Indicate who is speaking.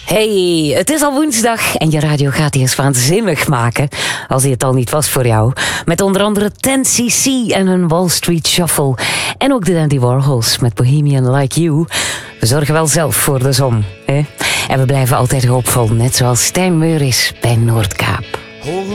Speaker 1: Hey, het is al woensdag en je radio gaat je eens waanzinnig maken, als hij het al niet was voor jou. Met onder andere 10cc en hun Wall Street Shuffle. En ook de Dandy Warhols met Bohemian Like You. We zorgen wel zelf voor de zon. Hè? En we blijven altijd hoopvol, net zoals Stijn Meuris bij Noordkaap.